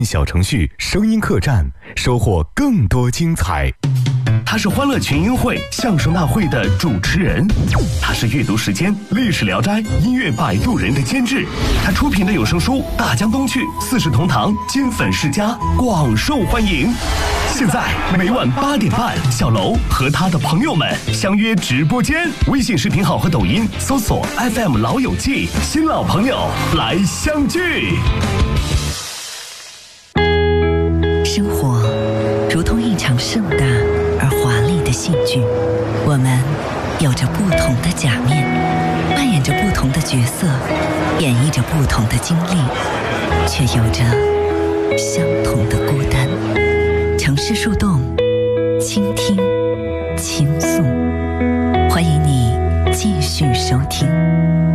小程序声音客栈，收获更多精彩。 他是欢乐群英会、相声大会的主持人，他是阅读时间、历史聊斋、音乐摆渡人的监制，他出品的有声书《大江东去》、四世同堂、金粉世家广受欢迎。现在每晚8点半，小楼和他的朋友们相约直播间，微信视频号和抖音搜索 FM 老友记，新老朋友来相聚。 生活如同一场盛大而华丽的戏剧，我们有着不同的假面，扮演着不同的角色，演绎着不同的经历，却有着相同的孤单。城市树洞，倾听，倾诉，欢迎你继续收听。